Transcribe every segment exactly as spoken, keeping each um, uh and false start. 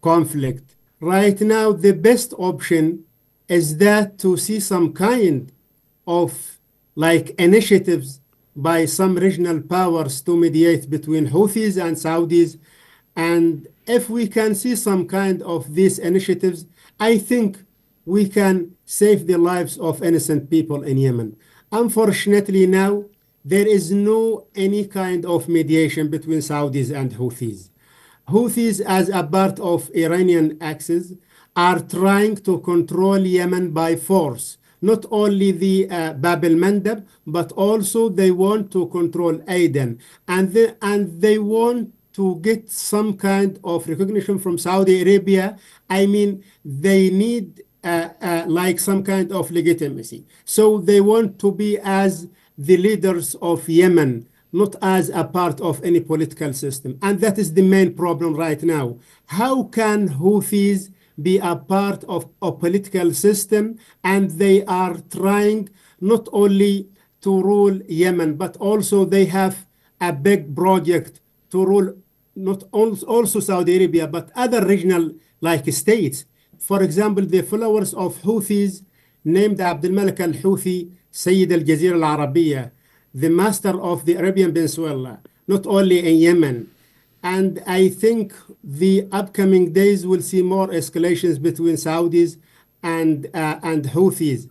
conflict. Right now, the best option is that to see some kind of like initiatives by some regional powers to mediate between Houthis and Saudis. And if we can see some kind of these initiatives, I think we can save the lives of innocent people in Yemen. Unfortunately, now there is no any kind of mediation between Saudis and Houthis. Houthis, as a part of Iranian axis, are trying to control Yemen by force. Not only the uh, Bab el-Mandab, but also they want to control Aden. And, the, and they want to get some kind of recognition from Saudi Arabia. I mean, they need uh, uh, like some kind of legitimacy. So they want to be as the leaders of Yemen, not as a part of any political system. And that is the main problem right now. How can Houthis be a part of a political system, and they are trying not only to rule Yemen, but also they have a big project to rule not also Saudi Arabia, but other regional like states. For example, the followers of Houthis named Abdul Malik al-Houthi Sayyid al-Jazira al-Arabiya, the master of the Arabian Peninsula, not only in Yemen. And I think the upcoming days will see more escalations between Saudis and, uh, and Houthis.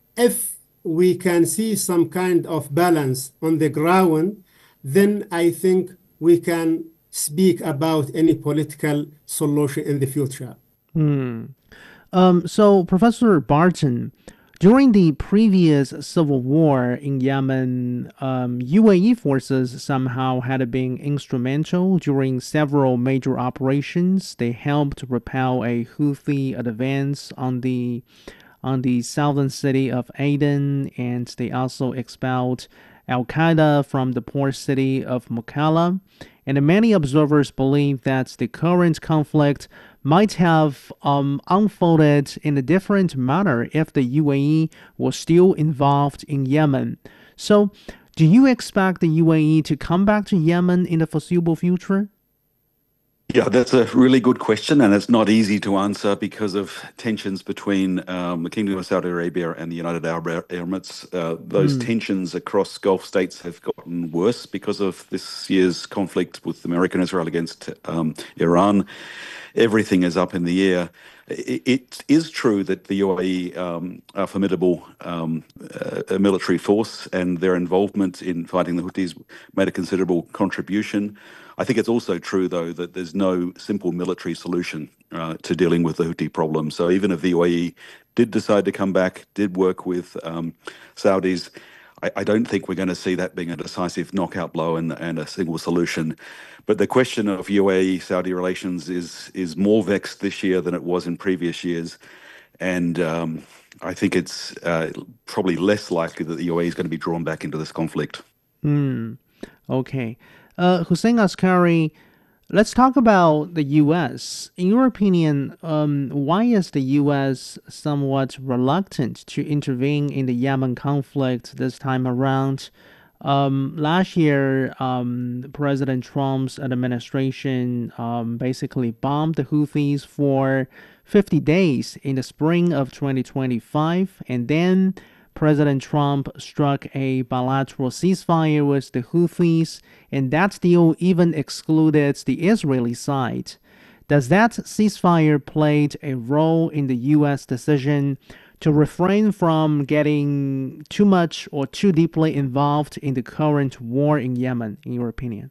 If we can see some kind of balance on the ground, then I think we can speak about any political solution in the future. Hmm. Um, so, Professor Barton, during the previous civil war in Yemen, um, U A E forces somehow had been instrumental during several major operations. They helped repel a Houthi advance on the on the southern city of Aden, and they also expelled Al-Qaeda from the port city of Mukalla. And many observers believe that the current conflict might have um, unfolded in a different manner if the U A E was still involved in Yemen. So, do you expect the U A E to come back to Yemen in the foreseeable future? Yeah, that's a really good question, and it's not easy to answer because of tensions between um, the Kingdom of Saudi Arabia and the United Arab Emirates. Uh, those mm. tensions across Gulf states have gotten worse because of this year's conflict with America and Israel against um, Iran. Everything is up in the air. It, it is true that the U A E um, are a formidable um, uh, military force, and their involvement in fighting the Houthis made a considerable contribution. I think it's also true, though, that there's no simple military solution uh, to dealing with the Houthi problem. So even if the U A E did decide to come back, did work with um, Saudis, I, I don't think we're going to see that being a decisive knockout blow and, and a single solution. But the question of U A E-Saudi relations is is more vexed this year than it was in previous years. And um, I think it's uh, probably less likely that the U A E is going to be drawn back into this conflict. Hmm. Okay. Uh, Hussein Askari, let's talk about the U S. In your opinion, um, why is the U S somewhat reluctant to intervene in the Yemen conflict this time around? Um, last year, um, President Trump's administration um, basically bombed the Houthis for fifty days in the spring of twenty twenty-five, and then President Trump struck a bilateral ceasefire with the Houthis, and that deal even excluded the Israeli side. Does that ceasefire play a role in the U S decision to refrain from getting too much or too deeply involved in the current war in Yemen, in your opinion?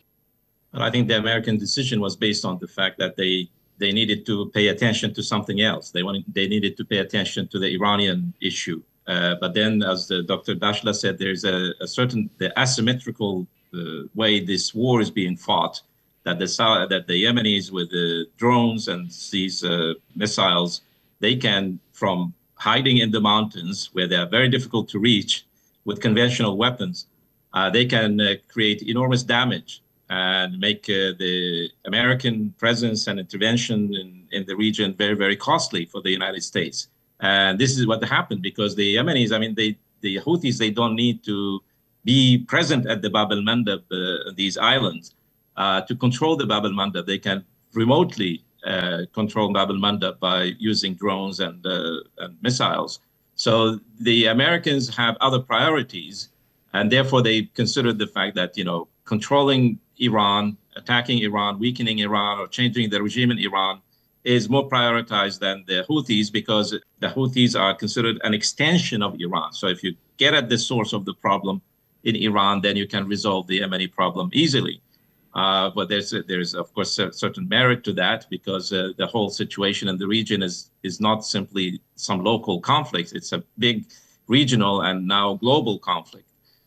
Well, I think the American decision was based on the fact that they they needed to pay attention to something else. They wanted, they needed to pay attention to the Iranian issue. Uh, but then, as the Doctor Dashla said, there's a, a certain the asymmetrical uh, way this war is being fought. That the that the Yemenis with the drones and these uh, missiles, they can, from hiding in the mountains where they are very difficult to reach with conventional weapons, uh, they can uh, create enormous damage and make uh, the American presence and intervention in, in the region very, very costly for the United States. And this is what happened because the Yemenis, I mean, they, the Houthis, they don't need to be present at the Bab el-Mandab, uh, these islands, uh, to control the Bab el-Mandab. They can remotely uh, control Bab al-Mandab by using drones and, uh, and missiles. So the Americans have other priorities, and therefore they considered the fact that, you know, controlling Iran, attacking Iran, weakening Iran, or changing the regime in Iran is more prioritized than the Houthis, because the Houthis are considered an extension of Iran. So if you get at the source of the problem in Iran, then you can resolve the Yemeni problem easily. Uh, but there's, there's of course, a certain merit to that, because uh, the whole situation in the region is, is not simply some local conflicts. It's a big regional and now global conflict.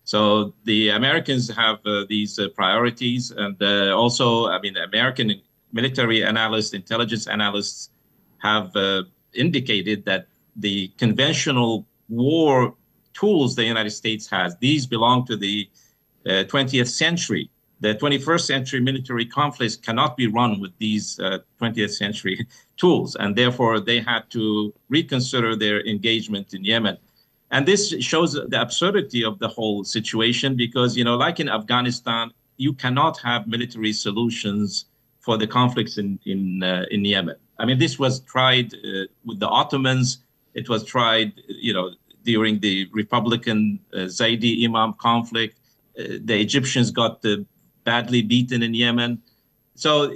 So the Americans have uh, these uh, priorities. And uh, also, I mean, American military analysts, intelligence analysts have uh, indicated that the conventional war tools the United States has, these belong to the uh, twentieth century. The twenty-first century military conflicts cannot be run with these uh, twentieth century tools, and therefore they had to reconsider their engagement in Yemen. And this shows the absurdity of the whole situation, because, you know, like in Afghanistan, you cannot have military solutions for the conflicts in in, uh, in Yemen. I mean, this was tried uh, with the Ottomans. It was tried, you know, during the Republican uh, Zaidi Imam conflict. Uh, the Egyptians got the badly beaten in Yemen. So,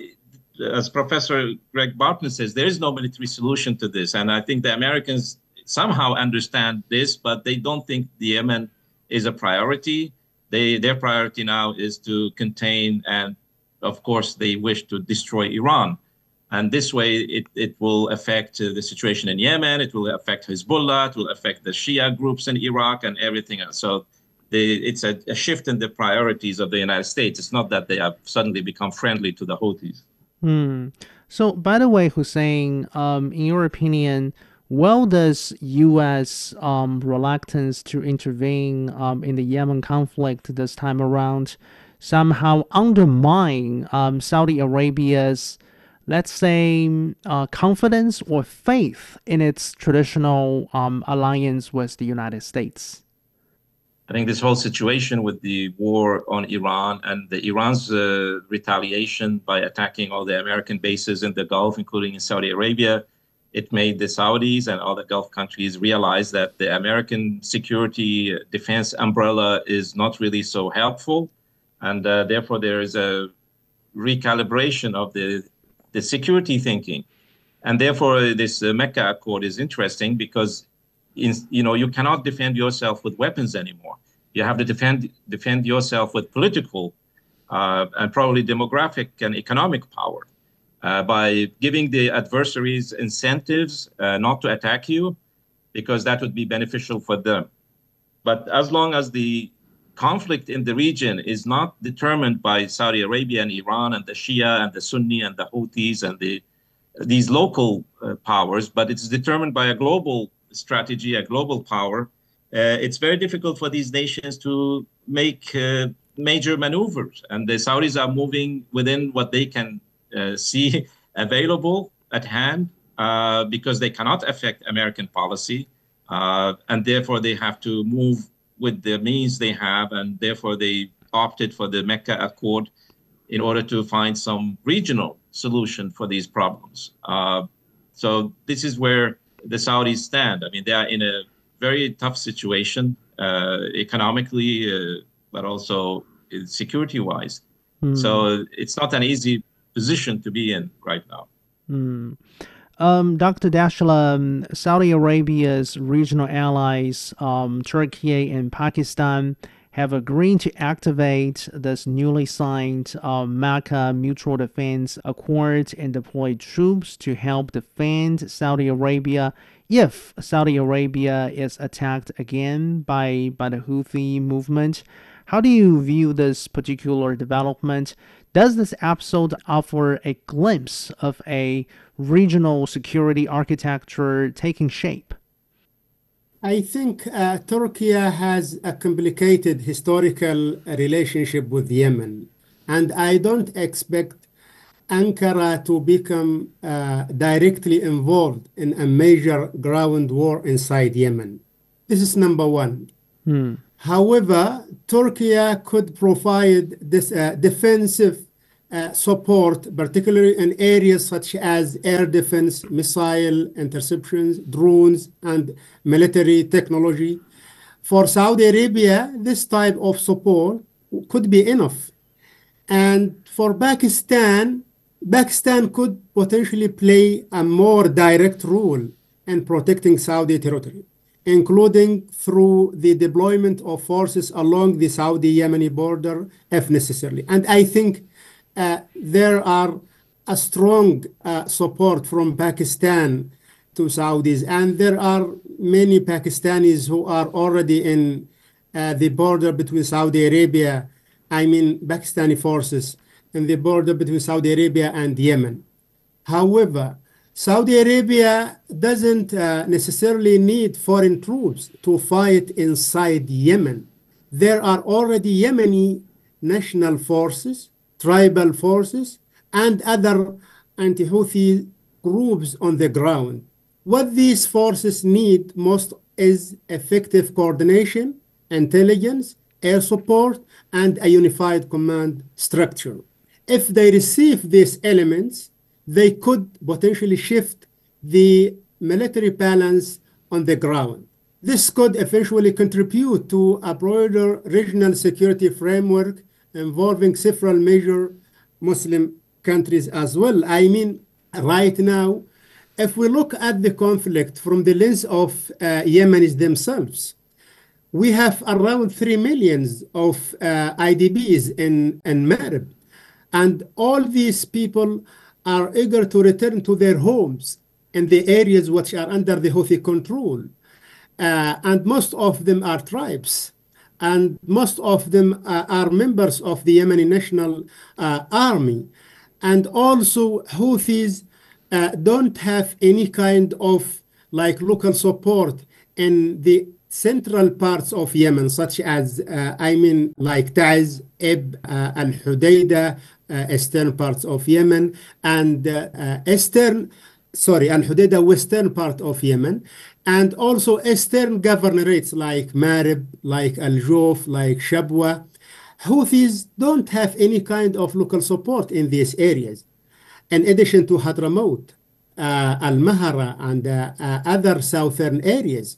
as Professor Greg Barton says, there is no military solution to this. And I think the Americans somehow understand this, but they don't think the Yemen is a priority. They, their priority now is to contain, and of course, they wish to destroy Iran. And this way, it, it will affect uh, the situation in Yemen. It will affect Hezbollah. It will affect the Shia groups in Iraq and everything else. So the, it's a, a shift in the priorities of the United States. It's not that they have suddenly become friendly to the Houthis. Hmm. So, by the way, Hussein, um, in your opinion, will this U S um, reluctance to intervene um, in the Yemen conflict this time around somehow undermine um, Saudi Arabia's, let's say, uh, confidence or faith in its traditional um, alliance with the United States? I think this whole situation with the war on Iran and the Iran's uh, retaliation by attacking all the American bases in the Gulf, including in Saudi Arabia, it made the Saudis and all the Gulf countries realize that the American security defense umbrella is not really so helpful. And uh, therefore, there is a recalibration of the, the security thinking. And therefore, this uh, Mecca Accord is interesting because In, you know, you cannot defend yourself with weapons anymore. You have to defend defend yourself with political uh, and probably demographic and economic power uh, by giving the adversaries incentives uh, not to attack you, because that would be beneficial for them. But as long as the conflict in the region is not determined by Saudi Arabia and Iran and the Shia and the Sunni and the Houthis and the these local uh, powers, but it's determined by a global strategy, a global power, uh, it's very difficult for these nations to make uh, major maneuvers. And the Saudis are moving within what they can uh, see available at hand uh, because they cannot affect American policy. Uh, and therefore, they have to move with the means they have. And therefore, they opted for the Mecca Accord in order to find some regional solution for these problems. Uh, so this is where the Saudis stand. I mean, they are in a very tough situation uh, economically, uh, but also security-wise. Mm. So it's not an easy position to be in right now. Mm. Um, Doctor Dashla, Saudi Arabia's regional allies, um, Turkey and Pakistan, have agreed to activate this newly signed uh, Mecca Mutual Defense Accord and deploy troops to help defend Saudi Arabia if Saudi Arabia is attacked again by, by the Houthi movement. How do you view this particular development? Does this episode offer a glimpse of a regional security architecture taking shape? I think uh, Turkey has a complicated historical relationship with Yemen, and I don't expect Ankara to become uh, directly involved in a major ground war inside Yemen. This is number one. Hmm. However, Turkey could provide this uh, defensive uh, support, particularly in areas such as air defense, missile interceptions, drones, and military technology. For Saudi Arabia, this type of support could be enough. And for Pakistan, Pakistan could potentially play a more direct role in protecting Saudi territory, including through the deployment of forces along the Saudi-Yemeni border if necessary. And I think uh, there are a strong uh, support from Pakistan to Saudis, and there are many Pakistanis who are already in uh, the border between Saudi Arabia, I mean Pakistani forces, in the border between Saudi Arabia and Yemen. However, Saudi Arabia doesn't uh, necessarily need foreign troops to fight inside Yemen. There are already Yemeni national forces, tribal forces, and other anti-Houthi groups on the ground. What these forces need most is effective coordination, intelligence, air support, and a unified command structure. If they receive these elements, they could potentially shift the military balance on the ground. This could eventually contribute to a broader regional security framework involving several major Muslim countries as well. I mean, right now, if we look at the conflict from the lens of uh, Yemenis themselves, we have around three millions of uh, I D Bs in, in Marib. And all these people are eager to return to their homes in the areas which are under the Houthi control. Uh, and most of them are tribes. And most of them uh, are members of the Yemeni National uh, Army. And also Houthis uh, don't have any kind of like local support in the central parts of Yemen, such as, uh, I mean, like Taiz, Ib, uh, Al-Hudaydah, uh, eastern parts of Yemen, and uh, uh, eastern, sorry, Al-Hudaydah, western part of Yemen, and also eastern governorates like Marib, like Al-Jawf, like Shabwa. Houthis don't have any kind of local support in these areas. In addition to Hadramaut, uh, Al-Mahara, and uh, uh, other southern areas.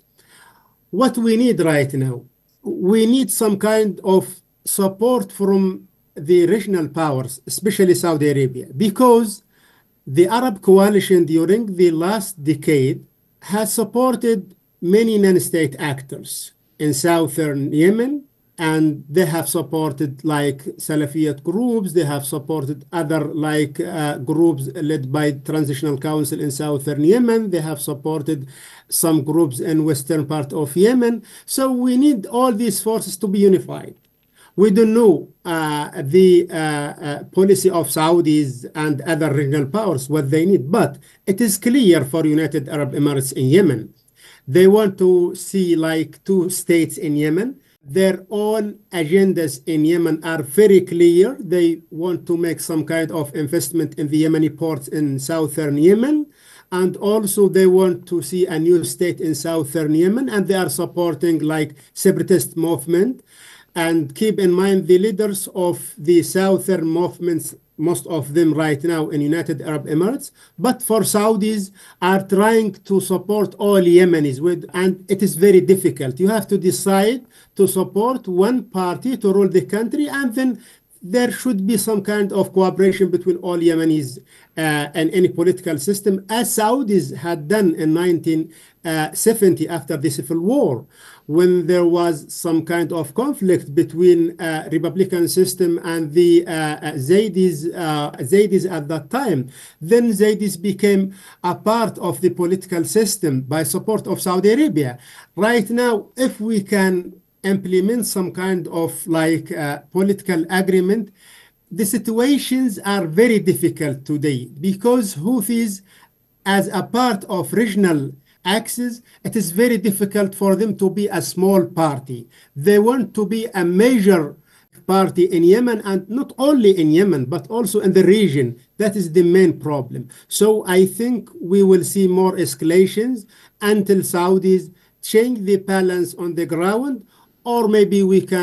What we need right now, we need some kind of support from the regional powers, especially Saudi Arabia, because the Arab coalition during the last decade has supported many non-state actors in southern Yemen, and they have supported like Salafiyat groups, they have supported other like uh, groups led by Transitional Council in southern Yemen, they have supported some groups in western part of Yemen. So we need all these forces to be unified. We don't know uh, the uh, uh, policy of Saudis and other regional powers, what they need, but it is clear for United Arab Emirates in Yemen. They want to see like two states in Yemen. Their own agendas in Yemen are very clear. They want to make some kind of investment in the Yemeni ports in southern Yemen. And also they want to see a new state in southern Yemen, and they are supporting like separatist movement. And keep in mind the leaders of the southern movements, most of them right now in United Arab Emirates, but for Saudis are trying to support all Yemenis, with, and it is very difficult. You have to decide to support one party to rule the country, and then there should be some kind of cooperation between all Yemenis uh, and any political system, as Saudis had done in nineteen seventy after the civil war, when there was some kind of conflict between uh, Republican system and the uh, Zaydis, uh, Zaydis at that time. Then Zaydis became a part of the political system by support of Saudi Arabia. Right now, if we can implement some kind of like uh, political agreement, the situations are very difficult today because Houthis, as a part of regional axis, it is very difficult for them to be a small party. They want to be a major party in Yemen, and not only in Yemen, but also in the region. That is the main problem. So I think we will see more escalations until Saudis change the balance on the ground, or maybe we can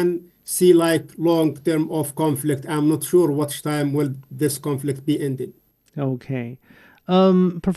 see like long term of conflict. I'm not sure which time will this conflict be ended. Okay. Um,